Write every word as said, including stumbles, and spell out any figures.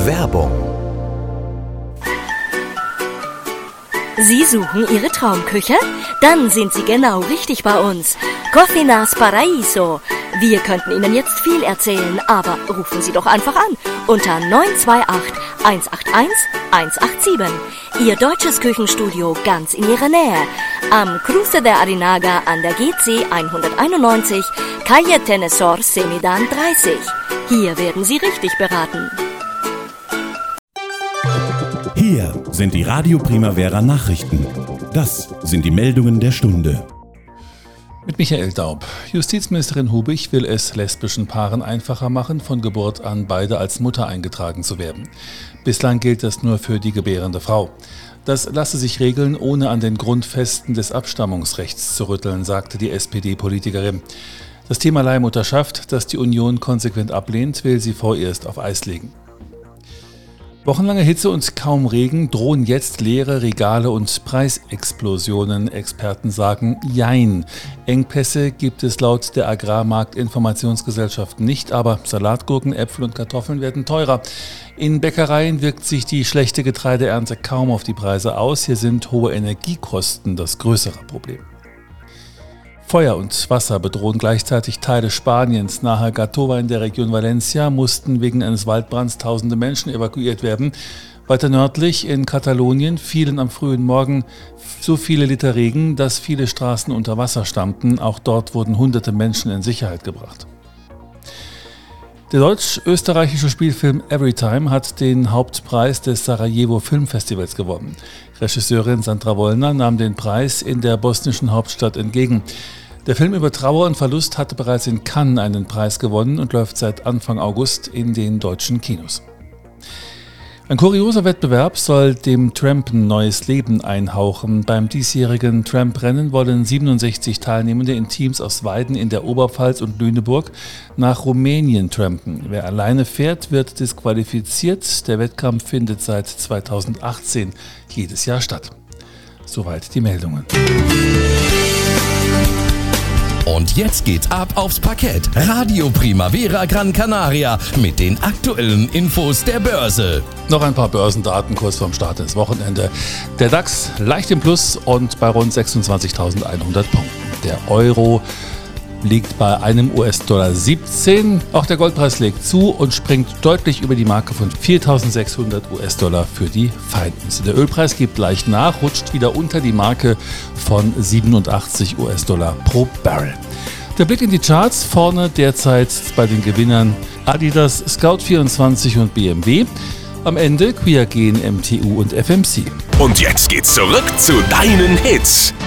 Werbung. Sie suchen Ihre Traumküche? Dann sind Sie genau richtig bei uns. Cocinas Paraíso. Wir könnten Ihnen jetzt viel erzählen, aber rufen Sie doch einfach an unter neun zwei acht, eins acht eins, eins acht sieben. Ihr deutsches Küchenstudio ganz in Ihrer Nähe. Am Cruce de Arinaga an der G C hunderteinundneunzig, Calle Tenesor Semidan dreißig. Hier werden Sie richtig beraten. Hier sind die Radio Primavera Nachrichten. Das sind die Meldungen der Stunde. Mit Michael Daub. Justizministerin Hubich will es lesbischen Paaren einfacher machen, von Geburt an beide als Mutter eingetragen zu werden. Bislang gilt das nur für die gebärende Frau. Das lasse sich regeln, ohne an den Grundfesten des Abstammungsrechts zu rütteln, sagte die S P D-Politikerin. Das Thema Leihmutterschaft, das die Union konsequent ablehnt, will sie vorerst auf Eis legen. Wochenlange Hitze und kaum Regen drohen jetzt leere Regale und Preisexplosionen. Experten sagen Jein. Engpässe gibt es laut der Agrarmarktinformationsgesellschaft nicht, aber Salatgurken, Äpfel und Kartoffeln werden teurer. In Bäckereien wirkt sich die schlechte Getreideernte kaum auf die Preise aus. Hier sind hohe Energiekosten das größere Problem. Feuer und Wasser bedrohen gleichzeitig Teile Spaniens. Nahe Gàtova in der Region Valencia mussten wegen eines Waldbrands tausende Menschen evakuiert werden. Weiter nördlich in Katalonien fielen am frühen Morgen so viele Liter Regen, dass viele Straßen unter Wasser standen. Auch dort wurden hunderte Menschen in Sicherheit gebracht. Der deutsch-österreichische Spielfilm Everytime hat den Hauptpreis des Sarajevo Filmfestivals gewonnen. Regisseurin Sandra Wollner nahm den Preis in der bosnischen Hauptstadt entgegen. Der Film über Trauer und Verlust hatte bereits in Cannes einen Preis gewonnen und läuft seit Anfang August in den deutschen Kinos. Ein kurioser Wettbewerb soll dem Trampen neues Leben einhauchen. Beim diesjährigen Tramp-Rennen wollen siebenundsechzig Teilnehmende in Teams aus Weiden in der Oberpfalz und Lüneburg nach Rumänien trampen. Wer alleine fährt, wird disqualifiziert. Der Wettkampf findet seit zweitausendachtzehn jedes Jahr statt. Soweit die Meldungen. Und jetzt geht's ab aufs Parkett. Radio Primavera Gran Canaria mit den aktuellen Infos der Börse. Noch ein paar Börsendaten kurz vorm Start ins Wochenende. Der DAX leicht im Plus und bei rund sechsundzwanzigtausendeinhundert Punkten. Der Euro liegt bei einem U S-Dollar siebzehn. Auch der Goldpreis legt zu und springt deutlich über die Marke von viertausendsechshundert U S-Dollar für die Feinunze. Der Ölpreis gibt leicht nach, rutscht wieder unter die Marke von siebenundachtzig U S-Dollar pro Barrel. Der Blick in die Charts, vorne derzeit bei den Gewinnern Adidas, Scout vierundzwanzig und B M W. Am Ende Qiagen, M T U und F M C. Und jetzt geht's zurück zu deinen Hits.